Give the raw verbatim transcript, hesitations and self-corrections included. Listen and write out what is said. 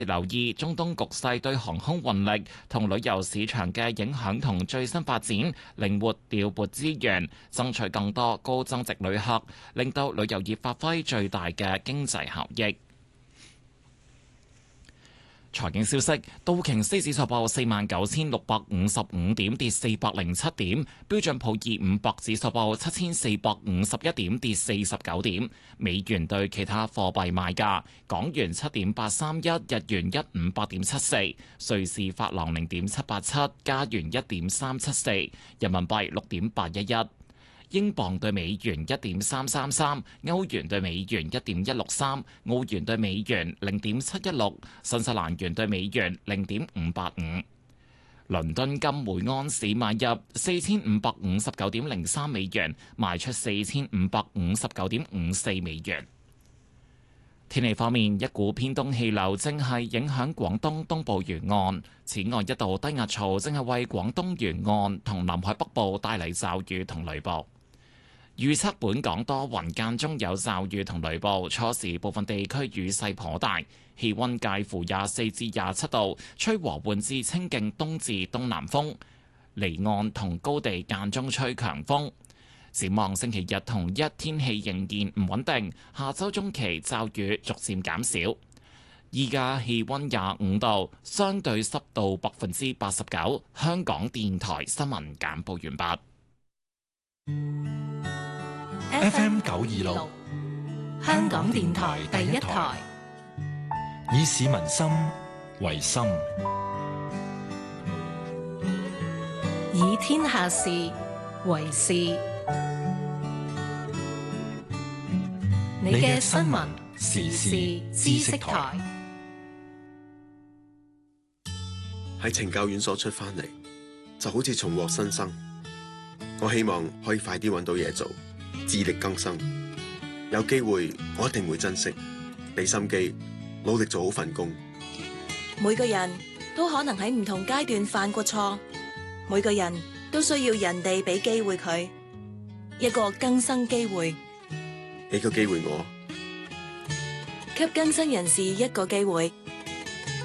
留意中東局勢對航空運力同旅遊市場嘅影響同最新發展，靈活調撥資源，爭取更多高增值旅客，令到旅遊業發揮最大嘅經濟效益。財經消息：道瓊斯指數報四萬九千六百五十五點，跌四百零七點；標準普爾五百指數報七千四百五十一點，跌四十九點。美元對其他貨幣賣價：港元七點八三一，日元一五八點七四，瑞士法郎零點七八七，加元一點三七四，人民幣六點八一一。英鎊對美元一點三三三，歐元對美元一點一六三，澳元對美元零點七一六，新西蘭元對美元零點五八五。倫敦金每安士買入四千五百五十九點零三美元，賣出四千五百五十九點五四美元。天氣方面，一股偏東氣流正係影響廣東東部沿岸，此外一道低壓槽正係為廣東沿岸同南海北部帶嚟驟雨同雷暴。預測本港多雲間中有驟雨同雷暴，初時部分地區雨勢頗大，氣溫介乎廿四至廿七度，吹和緩至清勁東至東南風，離岸同高地間中吹強風。展望星期日同一天氣仍然唔穩定，下周中期驟雨逐漸減少。依家氣溫廿五度，相對濕度百分之八十九。香港電台新聞簡報完畢。 F M 九二六，香港電台第一台，以市民心為心， 以天下事為事。你嘅新聞時事知識台。 喺懲教院所出翻嚟，就好似重獲新生。我希望可以快啲揾到嘢做，自力更生。有機會我一定會珍惜，俾心機，努力做好份工。 每個人都可能喺唔同階段犯過錯，每個人都需要人哋俾機會佢，一個更生機會。 俾個機會我， 給更生人士一個機會，